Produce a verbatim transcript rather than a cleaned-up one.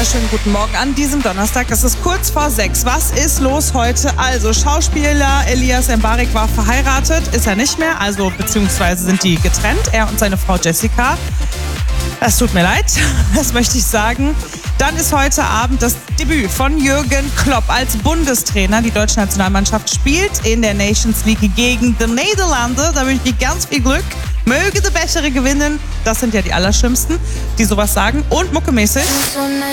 wunderschönen guten Morgen an diesem Donnerstag. Es ist kurz vor sechs. Was ist los heute? Also, Schauspieler Elias Mbarek war verheiratet, ist er nicht mehr, also beziehungsweise sind die getrennt, er und seine Frau Jessica. Das tut mir leid, das möchte ich sagen. Dann ist heute Abend das Debüt von Jürgen Klopp als Bundestrainer. Die deutsche Nationalmannschaft spielt in der Nations League gegen die Niederlande. Da wünsche ich ganz viel Glück. Möge der Bessere gewinnen. Das sind ja die Allerschlimmsten, die sowas sagen. Und muckemäßig.